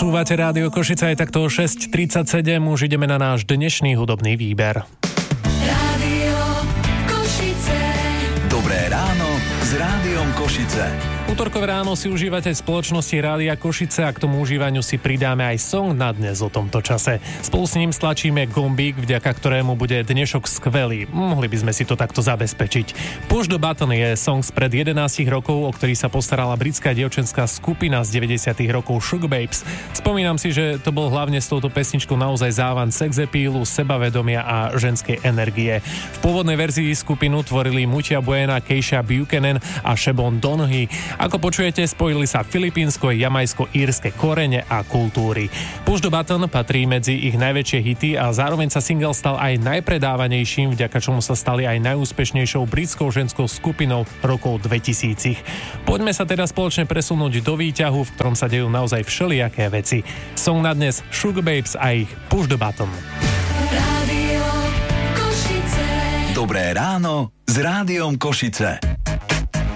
Počúvate Rádio Košice aj takto o 6:37, už ideme na náš dnešný hudobný výber. Rádio Košice. Dobré ráno s Rádiom Košice. Utorkové ráno si užívate v spoločnosti Rádia Košice a k tomu užívaniu si pridáme aj song na dnes o tomto čase. Spolu s ním stlačíme gombík, vďaka ktorému bude dnešok skvelý. Mohli by sme si to takto zabezpečiť. Push the Button je song spred 11 rokov, o ktorý sa postarala britská dievčenská skupina z 90 rokov Sugababes. Spomínam si, že to bol hlavne s touto pesničkou naozaj závan sex appealu, sebavedomia a ženskej energie. V pôvodnej verzii skupinu tvorili Mutia Buena, Keisha Buchanan a Siobhan Donaghy. Ako počujete, spojili sa filipínsko, jamajsko-írske korene a kultúry. Push the Button patrí medzi ich najväčšie hity a zároveň sa single stal aj najpredávanejším, vďaka čomu sa stali aj najúspešnejšou britskou ženskou skupinou rokov 2000. Poďme sa teda spoločne presunúť do výťahu, v ktorom sa dejú naozaj všelijaké veci. Song na dnes Sugababes a ich Push the Button. Rádio Košice. Dobré ráno s Rádiom Košice.